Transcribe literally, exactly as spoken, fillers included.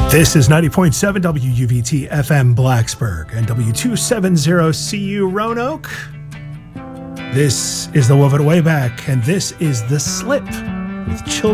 This is ninety point seven W U V T F M Blacksburg and W two seventy C U Roanoke. This is the Wolf It Way Back, and this is The Slip with Children